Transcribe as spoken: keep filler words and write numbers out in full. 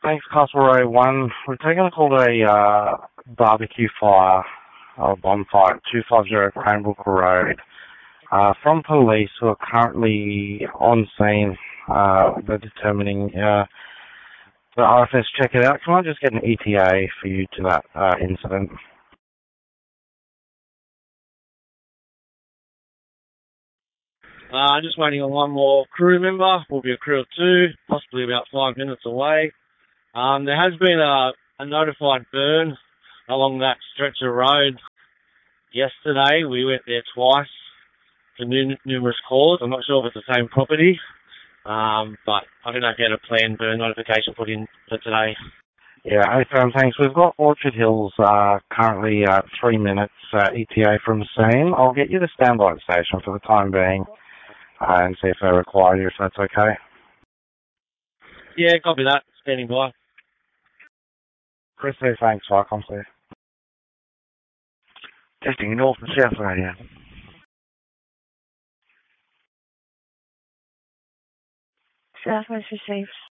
Thanks, Castlereagh one. We're taking a call to a uh, barbecue fire, or bonfire, two fifty Cranbrook Road. Uh, from police who are currently on scene, uh, they're determining uh, the R F S check it out. Can I just get an E T A for you to that uh, incident? Uh, just waiting on one more crew member. We'll be a crew of two, possibly about five minutes away. Um, there has been a, a notified burn along that stretch of road yesterday. We went there twice for nu- numerous calls. I'm not sure if it's the same property, um, but I don't know if you had a planned burn notification put in for today. Yeah, okay, um, thanks. We've got Orchard Hills uh, currently uh, three minutes uh, E T A from the scene. I'll get you to stand by the station for the time being uh, and see if they require you, if that's okay. Yeah, copy that. Standing by. Chris, hey, thanks. Welcome, sir. Testing North and South Radio. Southwest received.